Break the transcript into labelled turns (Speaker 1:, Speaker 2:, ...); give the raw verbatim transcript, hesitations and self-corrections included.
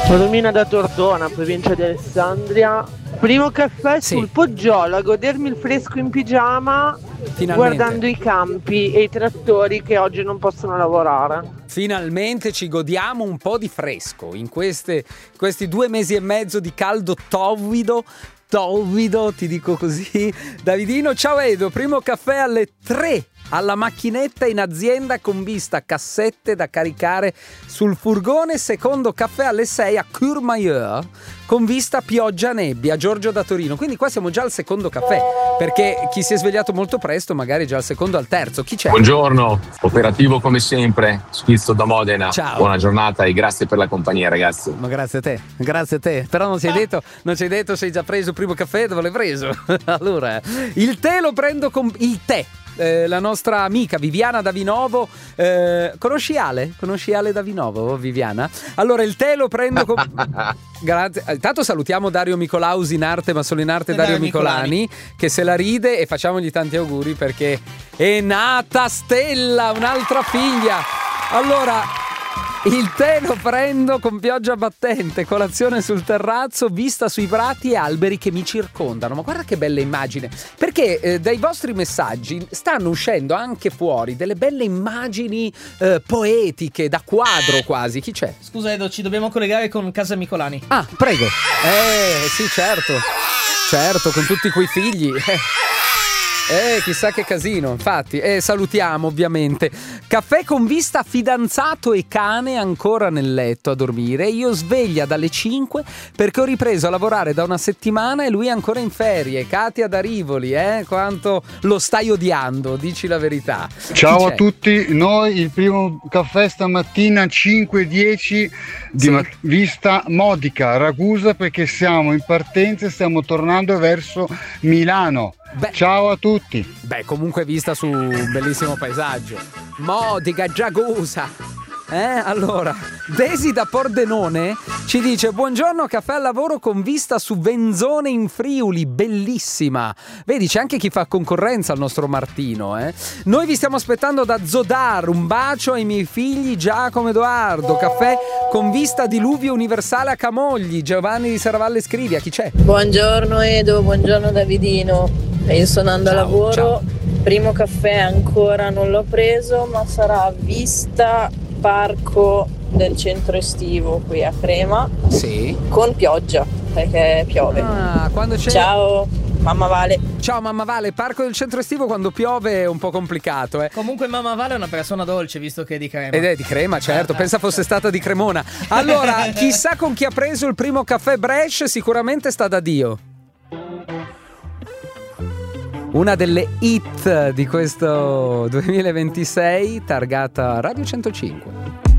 Speaker 1: Romina da Tortona, provincia di Alessandria. Primo caffè
Speaker 2: Sì.
Speaker 1: sul Poggiolo, a godermi il fresco in pigiama,
Speaker 2: Finalmente.
Speaker 1: guardando i campi e i trattori che oggi non possono lavorare.
Speaker 2: Finalmente ci godiamo un po' di fresco in queste, questi due mesi e mezzo di caldo tovido. Tovido, ti dico così. Davidino, ciao Edo, primo caffè alle tre alla macchinetta in azienda con vista a cassette da caricare sul furgone, secondo caffè alle sei a Courmayeur con vista pioggia nebbia, Giorgio da Torino. Quindi qua siamo già al secondo caffè, perché chi si è svegliato molto presto magari già al secondo, al terzo. Chi c'è?
Speaker 3: Buongiorno, operativo come sempre, Schizzo da Modena.
Speaker 2: Ciao.
Speaker 3: Buona giornata e grazie per la compagnia, ragazzi.
Speaker 2: Ma grazie a te, grazie a te. Però non ci hai detto, non ci hai detto se hai già preso il primo caffè, dove l'hai preso? Allora, il tè lo prendo con il tè. Eh, la nostra amica Viviana da Vinovo, eh, conosci Ale? Conosci Ale da Vinovo, Viviana? Allora il tè lo prendo con... Grazie. Intanto salutiamo Dario Micolausi in arte, ma solo in arte Dario, Dario Micolani, Micolani, che se la ride, e facciamogli tanti auguri perché è nata Stella, un'altra figlia. Allora, il tè lo prendo con pioggia battente, colazione sul terrazzo, vista sui prati e alberi che mi circondano. Ma guarda che bella immagine, perché eh, dai vostri messaggi stanno uscendo anche fuori delle belle immagini eh, poetiche, da quadro quasi. Chi c'è?
Speaker 4: Scusa Edo, ci dobbiamo collegare con Casa Micolani.
Speaker 2: Ah, prego. Eh, sì, certo. Certo, con tutti quei figli. Eh, chissà che casino, infatti. Eh, salutiamo ovviamente. Caffè con vista fidanzato e cane ancora nel letto a dormire. Io sveglia dalle cinque perché ho ripreso a lavorare da una settimana e lui è ancora in ferie. Katia da Rivoli, eh? Quanto lo stai odiando, dici la verità.
Speaker 5: Ciao a tutti, noi il primo caffè stamattina cinque e dieci di
Speaker 2: Sì.
Speaker 5: ma- vista Modica, Ragusa, perché siamo in partenza e stiamo tornando verso Milano.
Speaker 2: Beh,
Speaker 5: Ciao a tutti.
Speaker 2: Beh, comunque vista su un bellissimo paesaggio. Modica, Giagusa. Eh, allora, Desi da Pordenone ci dice: buongiorno, caffè al lavoro con vista su Venzone in Friuli, bellissima. Vedi, c'è anche chi fa concorrenza al nostro Martino, eh. Noi vi stiamo aspettando da Zodar, un bacio ai miei figli Giacomo e Edoardo. Caffè con vista diluvio universale a Camogli. Giovanni di Serravalle scrivi, a chi c'è?
Speaker 6: Buongiorno Edo, buongiorno Davidino. Io sono andando
Speaker 2: Ciao,
Speaker 6: a lavoro,
Speaker 2: ciao.
Speaker 6: primo caffè ancora non l'ho preso, ma sarà vista parco del centro estivo qui a Crema,
Speaker 2: Sì.
Speaker 6: con pioggia perché piove.
Speaker 2: Ah, quando c'è...
Speaker 6: Ciao, mamma Vale.
Speaker 2: Ciao mamma Vale, parco del centro estivo quando piove è un po' complicato, eh.
Speaker 4: Comunque mamma Vale è una persona dolce, visto che è di Crema.
Speaker 2: Ed è di Crema, certo, pensa fosse stata di Cremona. Allora, chissà con chi ha preso il primo caffè Brescia, sicuramente sta da Dio. Una delle hit di questo duemilaventisei, targata Radio centocinque.